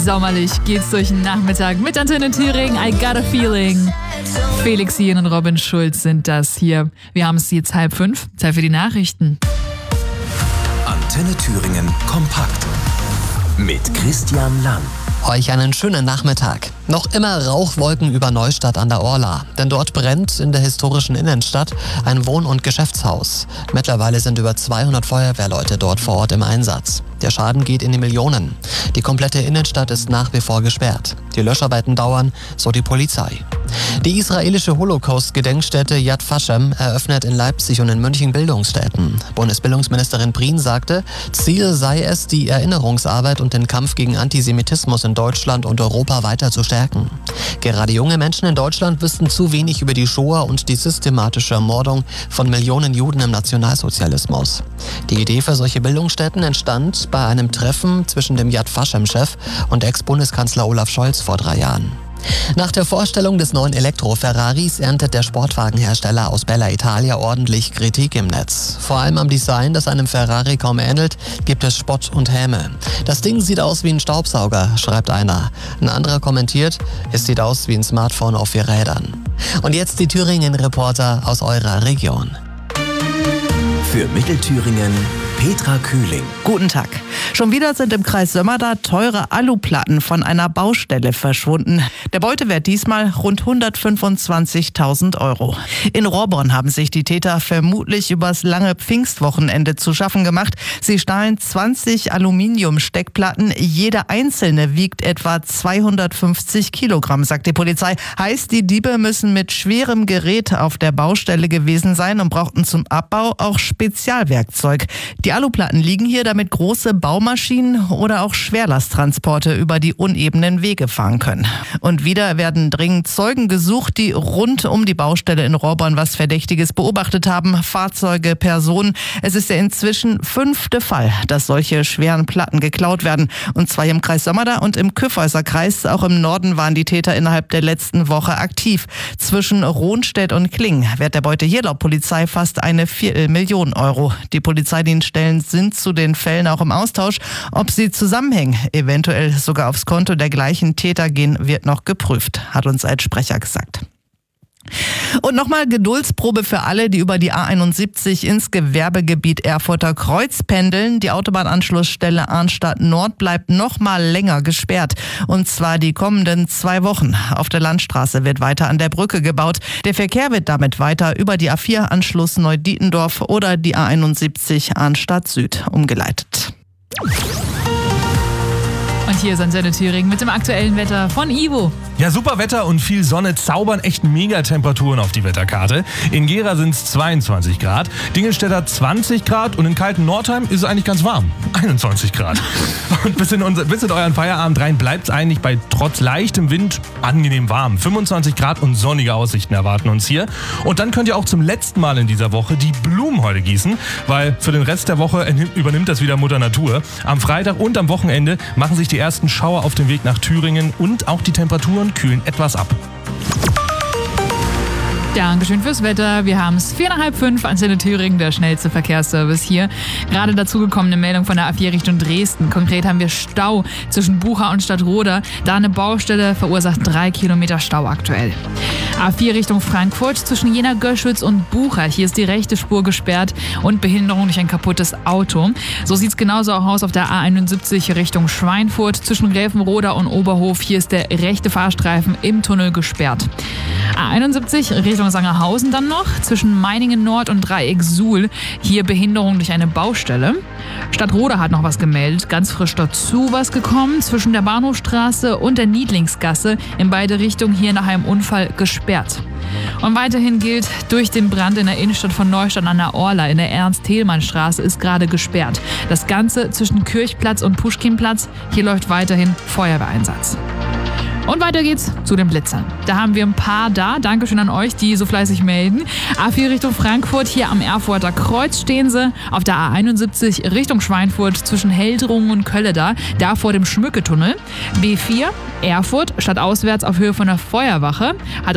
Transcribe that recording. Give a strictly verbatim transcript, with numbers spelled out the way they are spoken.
sommerlich geht's durch den Nachmittag mit Antenne Thüringen. I got a feeling. Felix Jen und Robin Schulz sind das hier. Wir haben es jetzt halb fünf. Zeit für die Nachrichten. Antenne Thüringen kompakt mit Christian Lang. Euch einen schönen Nachmittag. Noch immer Rauchwolken über Neustadt an der Orla, denn dort brennt in der historischen Innenstadt ein Wohn- und Geschäftshaus. Mittlerweile sind über zweihundert Feuerwehrleute dort vor Ort im Einsatz. Der Schaden geht in die Millionen. Die komplette Innenstadt ist nach wie vor gesperrt. Die Löscharbeiten dauern, so die Polizei. Die israelische Holocaust-Gedenkstätte Yad Vashem eröffnet in Leipzig und in München Bildungsstätten. Bundesbildungsministerin Prien sagte, Ziel sei es, die Erinnerungsarbeit und den Kampf gegen Antisemitismus in Deutschland und Europa weiter zu stärken. Gerade junge Menschen in Deutschland wüssten zu wenig über die Shoah und die systematische Ermordung von Millionen Juden im Nationalsozialismus. Die Idee für solche Bildungsstätten entstand bei einem Treffen zwischen dem Yad Vashem-Chef und Ex-Bundeskanzler Olaf Scholz vor drei Jahren. Nach der Vorstellung des neuen Elektro-Ferraris erntet der Sportwagenhersteller aus Bella Italia ordentlich Kritik im Netz. Vor allem am Design, das einem Ferrari kaum ähnelt, gibt es Spott und Häme. Das Ding sieht aus wie ein Staubsauger, schreibt einer. Ein anderer kommentiert, es sieht aus wie ein Smartphone auf vier Rädern. Und jetzt die Thüringen-Reporter aus eurer Region. Für Mittelthüringen Petra Kühling. Guten Tag. Schon wieder sind im Kreis Sömmerda teure Aluplatten von einer Baustelle verschwunden. Der Beutewert diesmal rund hundertfünfundzwanzigtausend Euro. In Rohrborn haben sich die Täter vermutlich übers lange Pfingstwochenende zu schaffen gemacht. Sie stahlen zwanzig Aluminiumsteckplatten. Jede einzelne wiegt etwa zweihundertfünfzig Kilogramm, sagt die Polizei. Heißt, die Diebe müssen mit schwerem Gerät auf der Baustelle gewesen sein und brauchten zum Abbau auch Spezialwerkzeug. Die Aluplatten liegen hier, damit große Baumaschinen oder auch Schwerlasttransporte über die unebenen Wege fahren können. Und wieder werden dringend Zeugen gesucht, die rund um die Baustelle in Rohrborn was Verdächtiges beobachtet haben. Fahrzeuge, Personen. Es ist der inzwischen fünfte Fall, dass solche schweren Platten geklaut werden. Und zwar im Kreis Sömmerda und im Kyffhäuser Kreis. Auch im Norden waren die Täter innerhalb der letzten Woche aktiv. Zwischen Rohnstedt und Klingen wert der Beute hier laut Polizei fast eine Viertelmillion Euro. Die Polizeidienststellen sind zu den Fällen auch im Austausch. Ob sie zusammenhängen, eventuell sogar aufs Konto der gleichen Täter gehen, wird noch geprüft, hat uns ein Sprecher gesagt. Und nochmal Geduldsprobe für alle, die über die A einundsiebzig ins Gewerbegebiet Erfurter Kreuz pendeln. Die Autobahnanschlussstelle Arnstadt Nord bleibt nochmal länger gesperrt. Und zwar die kommenden zwei Wochen. Auf der Landstraße wird weiter an der Brücke gebaut. Der Verkehr wird damit weiter über die A vier Anschluss Neudietendorf oder die A einundsiebzig Arnstadt Süd umgeleitet. Und hier ist Antenne Thüringen mit dem aktuellen Wetter von Ivo. Ja, super Wetter und viel Sonne zaubern echt Megatemperaturen auf die Wetterkarte. In Gera sind es zweiundzwanzig Grad, Dingelstädter zwanzig Grad und in kalten Nordheim ist es eigentlich ganz warm, einundzwanzig Grad. Und bis in, unser, bis in euren Feierabend rein bleibt es eigentlich bei trotz leichtem Wind angenehm warm. fünfundzwanzig Grad und sonnige Aussichten erwarten uns hier. Und dann könnt ihr auch zum letzten Mal in dieser Woche die Blumen heute gießen, weil für den Rest der Woche übernimmt das wieder Mutter Natur. Am Freitag und am Wochenende machen sich die ersten Schauer auf dem Weg nach Thüringen und auch die Temperaturen kühlen etwas ab. Dankeschön fürs Wetter. Wir haben es vier nach halb fünf, Antenne Thüringen, der schnellste Verkehrsservice hier. Gerade dazugekommene Meldung von der A vier Richtung Dresden. Konkret haben wir Stau zwischen Bucha und Stadtroda. Da eine Baustelle verursacht drei Kilometer Stau aktuell. A vier Richtung Frankfurt zwischen Jena-Göschwitz und Bucha. Hier ist die rechte Spur gesperrt und Behinderung durch ein kaputtes Auto. So sieht es genauso auch aus auf der A einundsiebzig Richtung Schweinfurt zwischen Gräfenroda und Oberhof. Hier ist der rechte Fahrstreifen im Tunnel gesperrt. A einundsiebzig Richtung Sangerhausen dann noch zwischen Meiningen Nord und Dreieck Suhl. Hier Behinderung durch eine Baustelle. Stadtroda hat noch was gemeldet. Ganz frisch dazu was gekommen. Zwischen der Bahnhofstraße und der Niedlingsgasse in beide Richtungen hier nach einem Unfall gesperrt. Und weiterhin gilt, durch den Brand in der Innenstadt von Neustadt an der Orla in der Ernst-Thälmann-Straße ist gerade gesperrt. Das Ganze zwischen Kirchplatz und Puschkinplatz. Hier läuft weiterhin Feuerwehreinsatz. Und weiter geht's zu den Blitzern. Da haben wir ein paar da. Dankeschön an euch, die so fleißig melden. A vier Richtung Frankfurt, hier am Erfurter Kreuz stehen sie. Auf der A einundsiebzig Richtung Schweinfurt zwischen Heldrungen und Kölleda, da vor dem Schmücketunnel. B vier Erfurt, stadtauswärts auf Höhe von der Feuerwache. Hat